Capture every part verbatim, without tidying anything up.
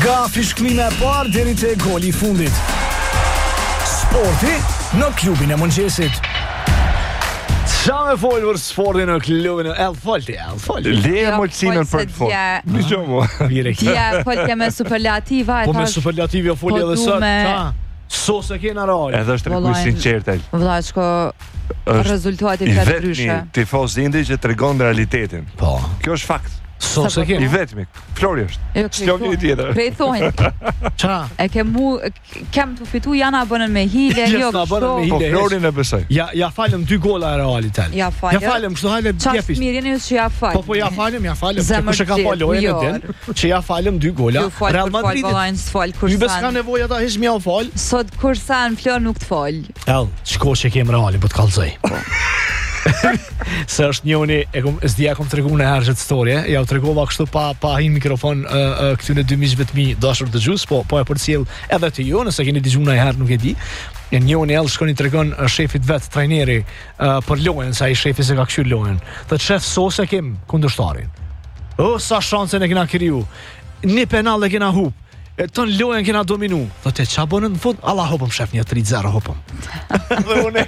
Nga fishklime e parë deri te goli I fundit. Sporti në klubin e mëngjesit. Qa me folë për sportin në klubin e... El folti, el folti. Leje molësinën për të folë. Në që mo. Ja, foltja me superlativa. Po me superlativa folja dhe sot. Ta, so se kena rari. Edhe është rëkuj sinqertel. Vlaçko, rezultati të ndryshe. I vetëmi tifoz indi që të regon realitetin. Po. Kjo është fakt. So se kena. I vetëmi. Flori është. S'loni I tjetër. Prej thonjë. Qa? E ke mu, kem të fitu jana bënën me hile, jo kështu. Po Florin e besoj. Ja, ja falem dy gola e Realit tel. Ja falem. Ja falem, kështu hajde Qas mirjeni që ja falem. Po po ja falem, ja falem. Që kush e ka falë lojën e din, që ja falem dy gola. Real Madrid. Ju bes ka nevojë ata hiç më u fal. Sot kursan Flor nuk të fal. El, çko që kem Realin po të kallzoj. Se është njëni, e kom, s'dia kom të regu në herë gjithë storje, ja u të regova kështu pa, pa hin mikrofon uh, uh, këtyne dy miqve të mi dashur dëgjues, po, po e përcjell edhe të ju, nëse keni dëgjuar në herë nuk e di. E njëni el shkoni të regon uh, shefit vet, trajneri, uh, për lojën, sa I shefi se ka këshyr lojën. Dhe të shef sose kem kundërshtarin. O, sa shansen e kena kriju. Një penal e kena hup. E ton lojën kena dominu. Dhe te qa bënën në fund? Allah hopëm shef një tri zero hopëm. Dhe une,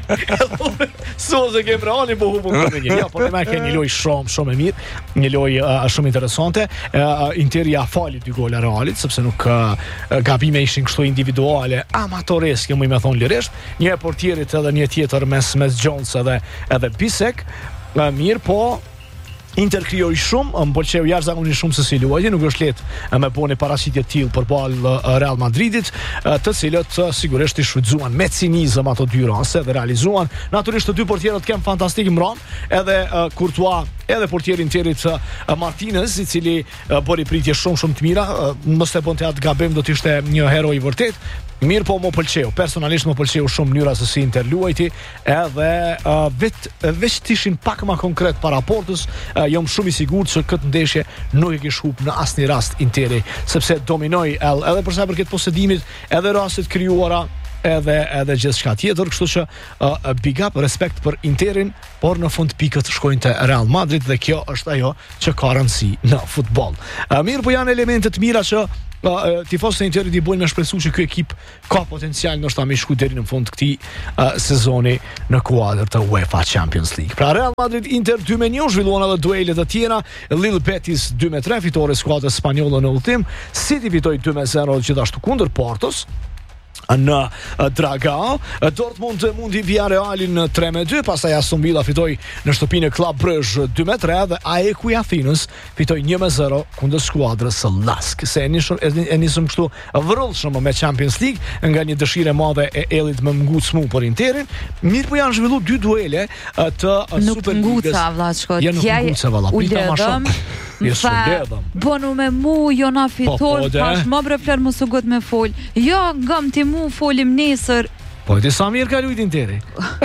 so se kem reali po hupëm të një. Ja, por e me ke një loj shumë, shumë e mirë. Një loj uh, shumë interesante. Uh, Interi ja fali dy gola Realit, sepse nuk uh, gabime ishin kështu individuale, amatoreske, mu I me thonë lirisht. Një e portierit edhe një tjetër mes, mes Jones edhe, edhe Bisek. Uh, mirë, po... Inter krijoi shumë, më pëlqeu jashtëzakonisht shumë se si luajti, nuk është lehtë me bëni paraqitje të tillë përballë Real Madridit, të cilët sigurisht I shfrytzuan me cinizëm ato dy raste dhe realizuan. Natyrisht të dy portierët kanë fantastik mbron, edhe uh, Courtois, edhe portieri Interit uh, Martinez, I cili uh, bëri pritje shumë shumë të mira, uh, mos e bënte atë gabim, do të ishte një hero I vërtet. Mirë po më pëlqeu, personalisht më pëlqeu shumë mënyra se si Inter luajti, edhe uh, vet veç të ishin pak më konkret para portës, uh, jam shumë I sigurt se këtë ndeshje nuk e kish hup në asnjë rast Interi, sepse dominoi el, edhe për sa i përket posedimit, edhe rastet krijuara, edhe edhe gjithçka tjetër, kështu që uh, big up, respekt për Interin, por në fund pikët shkojnë te Real Madrid dhe kjo është ajo që ka rëndësi në futboll. Uh, mirë po janë elemente të mira që Uh, tifosët e Interit I bojnë me shpresu që ky ekip ka potencial ndoshta me shku deri në fund këtij uh, sezoni në kuadër të UEFA Champions League. Pra Real Madrid Inter dy me një zhvilluan edhe duelet e tjera. Lille Betis dy me tre fitore skuadrës spanjolle në ultim. City fitoi dy me zero gjithashtu kundër Portos në Dragao. Dortmund mundi Villarrealin tre me dy, pastaj Aston Villa fitoi në shtëpinë e Club Brugge dy me tre dhe A E Q I Athens fitoi një me zero kundër skuadrës së Lask. Se e nisëm e nisëm kështu vrullshëm me Champions League nga një dëshirë e madhe e Ellit me ngutmu për Interin. Mirë po janë zhvilluar dy duele të Superligës. Ja nuk nguca valla, prita më shumë. Fa, bonu me mu, jo na fitor, pash më bre fler më sugot me fol. Jo, ngam ti mu folim nesër. Po, ti sa mirë ka lujt Interi.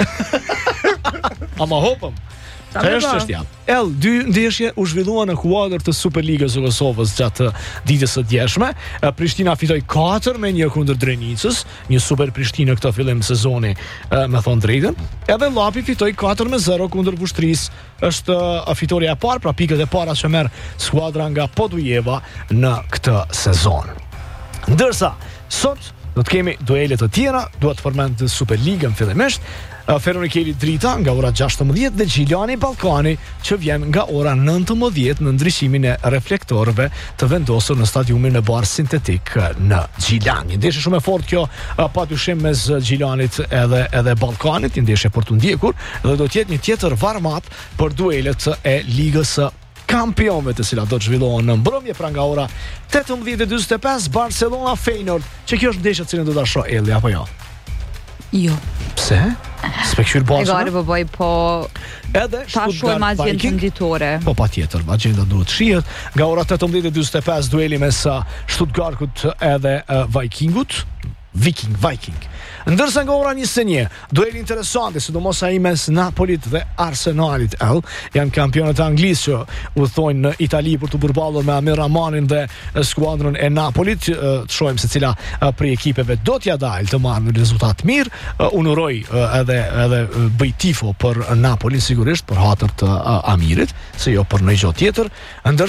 Ama hopëm. Ka është është jam. El, dy ndeshje u zhvilluan në kuadër të Superligës së Kosovës gjatë ditës së djeshme. Prishtina fitoi katër me një kundër Drenicës, një super Prishtinë këtë fillim sezoni, me thon drejtën. Edhe Llapi fitoi katër me zero kundër Vushtrisë. Është fitoria e parë, pra pikët e para që merr skuadra nga Podujeva në këtë sezon. Ndërsa sot do të kemi duelet të tjera, duhet të përmend Superligën fillimisht. Feronikeli Drita nga ora gjashtëmbëdhjetë dhe Gjilani Ballkani që vjen nga ora nëntëmbëdhjetë në ndryshimin e reflektorëve të vendosur në stadiumin e barë sintetik në Gjilani. Ndeshje shumë e fortë kjo, padyshim mes Gjilanit edhe edhe Ballkanit, një ndeshje për të ndjekur dhe do të jetë një tjetër varmat për duelet e ligës së kampionëve të cilat do të zhvillohen në mbrëmje, pra nga ora tetëmbëdhjetë e dyzet e pesë Barcelona Feyenoord, që kjo është ndeshja që ne do ta shoh Elli apo jo? Jo. Pse? S'pe këshyr bashkë? E gari bëboj, po... Edhe ta shojmë agjendën ditore. Po pa tjetër, agjenda duhet shihet. Nga ora tetëmbëdhjetë e dyzet e pesë dueli mes Stuttgartut edhe uh, Vikingut. Viking, Viking. Ndërsa nga ora njëzet e një, dueli interesante, sidomos ai mes Napolit dhe Arsenalit, el, janë kampionët anglisë që udhtojnë në Itali për të përballur me Amir Ramanin dhe skuadrën e Napolit. Të shohim se cila prej ekipeve do t'ja dalë të marrë një rezultat mirë. Unë uroj edhe edhe bëj tifo për Napolin sigurisht për hatër të Amirit, se jo për ndonjë gjë tjetër. Ndërsa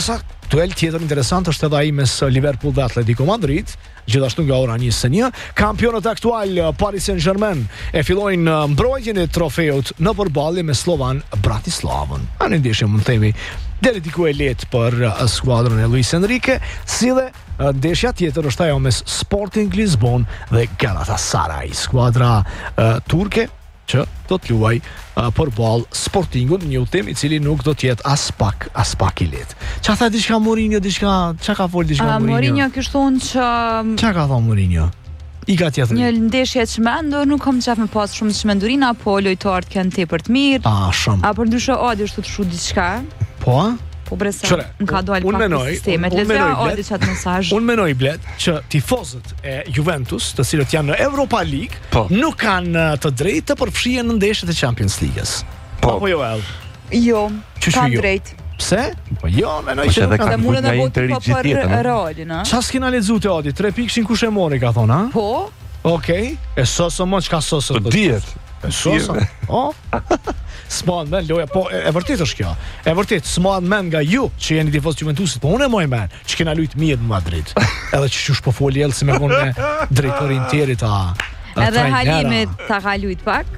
duel tjetër interesant është edhe ai mes Liverpool dhe Atletico Madrid, gjithashtu nga ora njëzet e një. Kampionët aktual Paris Saint-Germain e fillojnë mbrojtjen e trofeut në përballje me Slovan Bratislavën. Anë ndeshje mund të themi deri diku e lehtë për skuadrën e Luis Enrique, si dhe ndeshja tjetër është ajo mes Sporting Lisbon dhe Galatasaray, skuadra uh, turke që do të luaj uh, përballë Sportingut, një udhtim i cili nuk do të jetë as pak as pak i lehtë. Çka tha diçka Mourinho, diçka, çka ka fol diçka uh, Mourinho? Mourinho kishte thonë që çka ka thonë Mourinho? I ka tjetër. Një ndeshje e çmendur, nuk kam çaf me pas shumë çmendurinë, apo lojtarët kanë tepër të mirë. Ah, shumë. Apo ndryshe Adi është të thoshu diçka. Po? Po bresa, në ka dojnë pak menoj, sistemet. Lezja Adi qatë mesazh. Unë menoj, Blet, që tifozët e Juventus, të cilët janë në Europa League, po, nuk kanë të drejtë të përfshihen në ndeshjet e Champions League-s. Po, apo jo, El? Jo, kanë jo? drejt. Pse? Po jo, menoj që nuk kanë mundë në botë po për Realin, a? Qa s'kina lexuar te Adi? Tre pikshin kush e mori, ka thonë, a? Po. Okej, e soso më çka soso do dihet. E soso. Oh. S'mohan men loja, po e, e vërtet është kjo. E vërtet, s'mohan men nga ju që jeni tifoz Juventusit, po unë e moj men që kena lujt mirë në Madrid. Edhe që shush po foli elë se me vonë me drejtorin tjeri ta... Edhe Halimi ta ka lujt pak.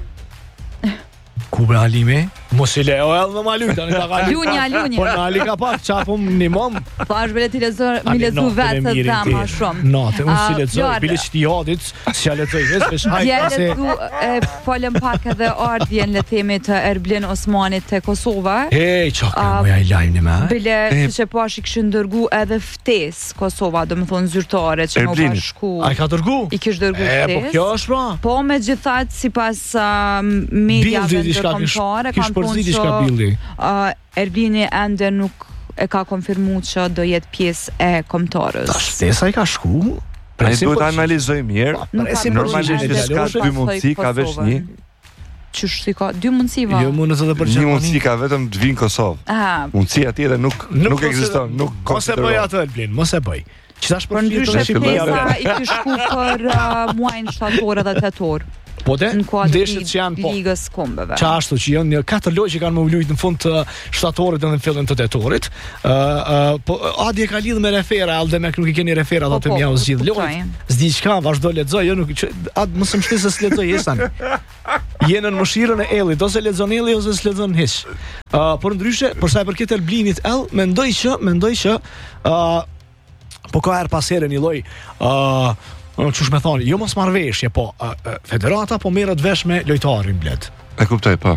Ku be Halimi? Mos i leo edhe me ma lujt, anë ka ka lujt. Lunja, lunja. Po në Ali ka pak, qapëm një mom. Po është bile t'i lezor, mi lezu vetë të dama shumë. Nate, unë si lezoj, bile që ti hadit, si a lezoj, jes, vesh hajt pase... Dje lezu, folëm pak edhe ardhjen le themi të Erblin Osmanit të Kosova. Ej, qa ka moja i lajmë një me? Bile, si që pash i këshë ndërgu edhe ftes Kosova, do më thonë zyrtare që më bashku. A i ka dërgu? I kishë dërgu ftes. E, po kjo është pra? Po me gjithat, si pas mediave ndërkombëtare, kanë thonë që uh, Erblini ende nuk e ka konfirmu që do jetë pjesë e kombëtarës. Ta shtesa i ka shku? Ai duhet ta analizoj mirë. Normalisht ka dy mundësi, ka vesh një. Qysh si ka dy mundësi va? Jo mundës edhe për Gjermani. Një mundësi ka vetëm të vinë Kosovë. Mundësia tjetër nuk nuk ekziston, nuk mos e bëj atë Erblin, mos e bëj. Qitash për ndryshe pjesa i ky shku për muajin shtator dhe tetor. Po te, ndeshjet që janë po ligës kombeve. Qa ashtu që janë një katër lojë që kanë më lujt në fund të shtatorit dhe në fillin të tetorit. Uh, uh, po Adi e ka lidhë me refera, Alde me nuk i keni refera dhe të mja u zgjidh lojë. Zdi qka, vazhdo lexoj, jo nuk Ad mos më shtisë se lexoj jesani. Jenë në mëshirën e Ellit, ose lexon Elli ose s'lexon hiç. Uh, por ndryshe, për sa i përket Erblinit Ell, mendoj që, mendoj që uh, po ka her pas here një lloj uh, Qush me thonë, jo mos marrëveshje, po uh, uh, federata po merret vesh me lojtarin Bled. E kuptoj, po.